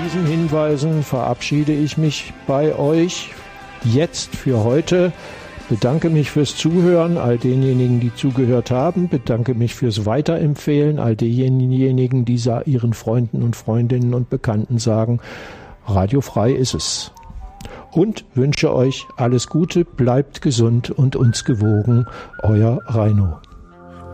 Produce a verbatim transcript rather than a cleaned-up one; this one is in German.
diesen Hinweisen verabschiede ich mich bei euch jetzt für heute. Bedanke mich fürs Zuhören, all denjenigen, die zugehört haben. Bedanke mich fürs Weiterempfehlen, all denjenigen, die ihren Freunden und Freundinnen und Bekannten sagen, radiofrei ist es. Und wünsche euch alles Gute, bleibt gesund und uns gewogen. Euer Reino.